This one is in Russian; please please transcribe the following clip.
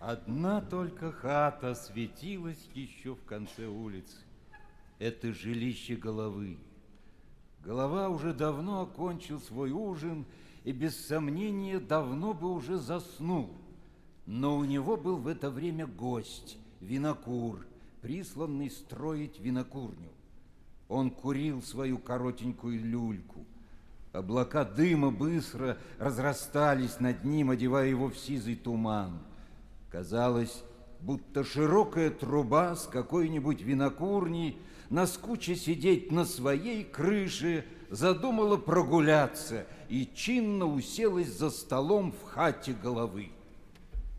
Одна только хата светилась еще в конце улицы. Это жилище Головы. Голова уже давно окончил свой ужин и, без сомнения, давно бы уже заснул. Но у него был в это время гость, винокур, присланный строить винокурню. Он курил свою коротенькую люльку. Облака дыма быстро разрастались над ним, одевая его в сизый туман. Казалось, будто широкая труба с какой-нибудь винокурни, наскуча сидеть на своей крыше, задумала прогуляться и чинно уселась за столом в хате Головы.